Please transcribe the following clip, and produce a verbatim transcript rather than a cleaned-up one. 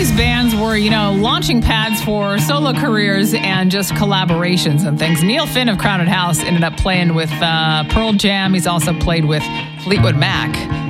these bands were, you know, launching pads for solo careers and just collaborations and things. Neil Finn of Crowded House ended up playing with uh, Pearl Jam. He's also played with Fleetwood Mac.